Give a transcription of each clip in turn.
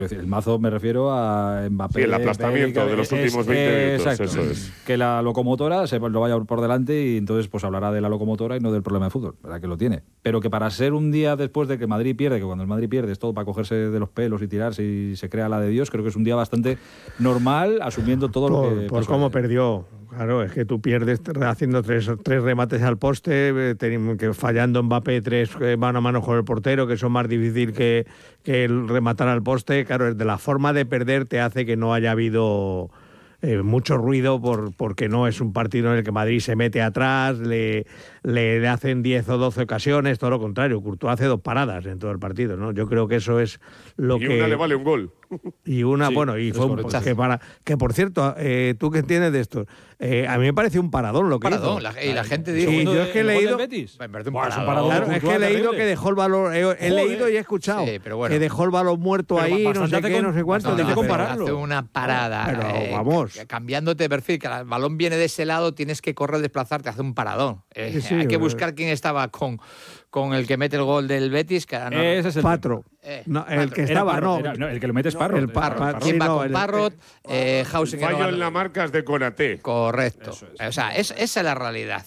Es decir, el mazo me refiero a Mbappé. Sí, el aplastamiento de los últimos 20 minutos. Exacto. Eso es. Que la locomotora se lo vaya por delante y entonces pues hablará de la locomotora y no del problema de fútbol, ¿verdad? Que lo tiene. Pero que para ser un día después de que Madrid pierde, que cuando el Madrid pierde es todo para cogerse de los pelos y tirarse y se crea la de Dios, creo que es un día bastante normal, asumiendo todo lo que Por pasó cómo ayer. Perdió. Claro, es que tú pierdes haciendo tres remates al poste, que fallando Mbappé 3 mano a mano con el portero, que son más difícil que el rematar al poste. Claro, de la forma de perder te hace que no haya habido mucho ruido porque no es un partido en el que Madrid se mete atrás, le hacen 10 o 12 ocasiones, todo lo contrario. Courtois hace 2 paradas en todo el partido, ¿no? Yo creo que eso es lo que... Y una le vale un gol. Y una, Sí, bueno, y fue un correcto. que por cierto, tú que entiendes de esto, a mí me pareció un paradón lo que hizo. Y la gente dijo... Sí, yo es que he leído... Me parece un Buah, es un paradón. paradón. Claro, es que he leído que dejó el balón, he leído y he escuchado Sí, pero bueno. que dejó el balón muerto Pero ahí, no bastante sé qué, no sé cuánto. bastante Dice, compararlo. Hace una parada. Pero vamos. Cambiándote de perfil, que el balón viene de ese lado, tienes que correr, desplazarte, hace un paradón. Sí, Hay que buscar quién estaba con el que mete el gol del Betis. Que no, Ese es el Patro. No, el que Era estaba, Parrot, no. el que lo mete es Parrot. el Parrot. ¿Quién Sí, va no, con Parrot? Hausen, que no Fallo va- en la marca es de Konaté. Correcto. Eso es. O sea, esa es la realidad.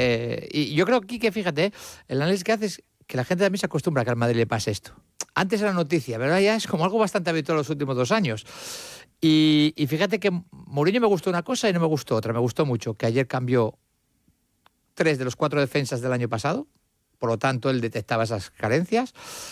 Y yo creo que, fíjate, el análisis que hace es que la gente también se acostumbra a que al Madrid le pase esto. Antes era noticia, pero ahora ya es como algo bastante habitual los últimos 2 años. Y fíjate que Mourinho me gustó una cosa y no me gustó otra. Me gustó mucho que ayer cambió 3 de los 4 defensas del año pasado. Por lo tanto, él detectaba esas carencias.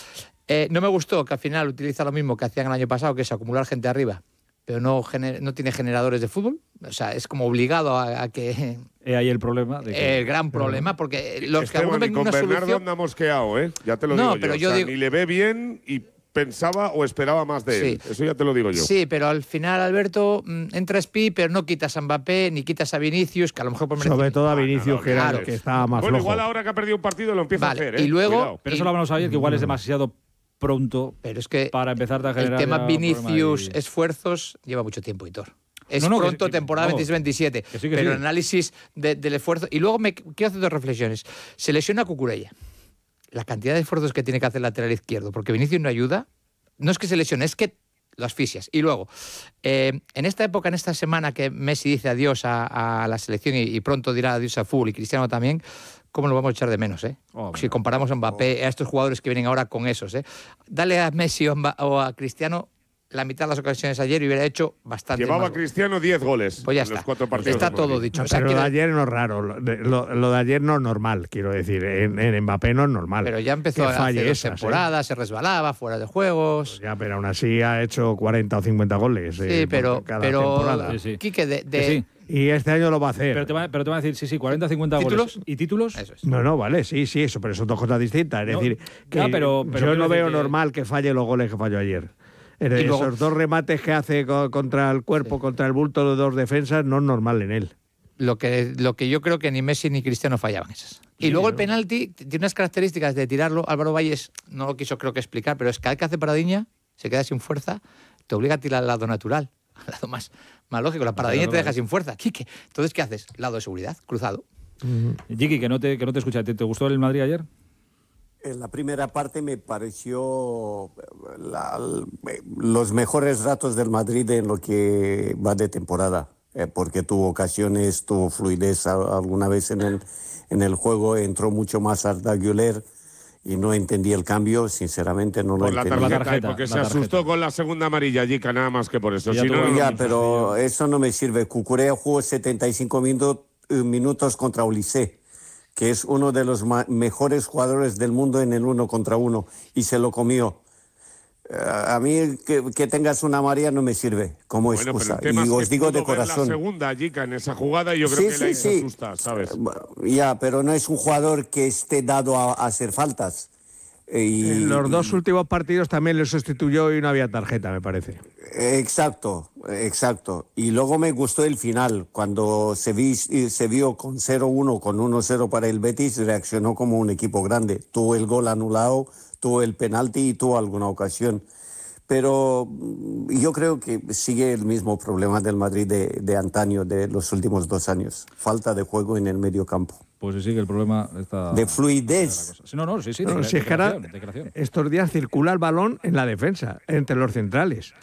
No me gustó que al final utiliza lo mismo que hacían el año pasado, que es acumular gente arriba, pero no tiene generadores de fútbol. O sea, es como obligado a que... Ahí el problema. De que, el gran problema, porque los que algunos Esteban, y ven con una Bernardo solución... anda mosqueado, ¿eh? Ya te lo No, digo pero yo. yo O sea, digo- ni le ve bien y pensaba o esperaba más de él. Sí. Eso ya te lo digo yo. Sí, pero al final, Alberto, entra Spi, pero no quitas a Mbappé, ni quitas a Vinicius, que a lo mejor por Sobre todo a Vinicius, que era claro. el que estaba más Bueno, flojo. igual ahora que ha perdido un partido lo empieza Vale, a hacer, ¿eh? y luego- Cuidado. Pero eso lo hablamos ayer, que igual es demasiado pronto Pero es que para empezar a el generar tema ya un Vinicius, problema esfuerzos, lleva mucho tiempo, Hitor. Es No, que pronto, sí, temporada vamos, 26-27, que sí, que pero sí. el análisis del esfuerzo... Y luego quiero hacer 2 reflexiones. Se lesiona Cucurella. La cantidad de esfuerzos que tiene que hacer el lateral izquierdo, porque Vinicius no ayuda. No es que se lesione, es que lo asfixias. Y luego, en esta época, en esta semana que Messi dice adiós a la selección y pronto dirá adiós al fútbol, y Cristiano también, ¿cómo lo vamos a echar de menos? Si comparamos a Mbappé, a estos jugadores que vienen ahora con esos. Dale a Messi o a Cristiano la mitad de las ocasiones ayer y hubiera hecho bastante Llevaba más. Cristiano 10 goles Pues ya en los está. 4 partidos. Está de todo Madrid. dicho. No, O sea, pero lo de quiero- ayer no es raro. Lo de ayer no es normal, quiero decir. En Mbappé no es normal. pero ya empezó que hace falle 2 esas, temporadas, se resbalaba, fuera de juegos. Ya, pero aún así ha hecho 40 o 50 goles. Sí, pero temporada. Sí, sí. Quique, Que sí. Y este año lo va a hacer. Pero te va a decir, sí, 40, 50 ¿Títulos? goles. ¿Y títulos? Eso es. No, vale, sí, eso, pero son 2 cosas distintas. Es No, decir, que ya, pero yo quiero no decir veo que- normal que falle los goles que falló ayer. Y luego- Esos 2 remates que hace contra el cuerpo, contra el bulto de 2 defensas, no es normal en él. Lo que yo creo que ni Messi ni Cristiano fallaban esas. Y luego el penalti tiene unas características de tirarlo. Álvaro Valles no lo quiso, creo que explicar, pero es que cada vez que hace paradiña, se queda sin fuerza, te obliga a tirar al lado natural, al lado más lógico. La paradiña te deja sin fuerza. Quique, entonces, ¿qué haces? Lado de seguridad, cruzado. Jiki, que no te escucha. ¿Te gustó el Madrid ayer? En la primera parte me pareció los mejores ratos del Madrid en lo que va de temporada, porque tuvo ocasiones, tuvo fluidez alguna vez en el juego, entró mucho más Arda Güler y no entendí el cambio, sinceramente no lo Por la entendí. tarjeta, porque se asustó con la segunda amarilla, Jica, nada más que por eso. Ya Si no, tuvo- no, Ya, no, pero eso no me sirve. Cucurella jugó 75 minutos contra Olise, que es uno de los mejores jugadores del mundo en el 1 contra 1, y se lo comió. A mí que tengas una amarilla no me sirve como Bueno, pero excusa. el tema Y es que os digo de pudo ver corazón. la segunda, Jica, en esa jugada y yo creo que le asusta, ¿sabes? Ya, pero no es un jugador que esté dado a hacer faltas. En los 2 últimos partidos también le sustituyó y no había tarjeta, me parece. Exacto. Y luego me gustó el final, cuando se vio con 0-1, con 1-0 para el Betis, reaccionó como un equipo grande. Tuvo el gol anulado, tuvo el penalti y tuvo alguna ocasión. Pero yo creo que sigue el mismo problema del Madrid de antaño, de los últimos 2 años. Falta de juego en el medio campo. Pues sí, que el problema está... de fluidez. Sí, no, sí, No, si es que ahora de creación. estos días circula el balón en la defensa, entre los centrales.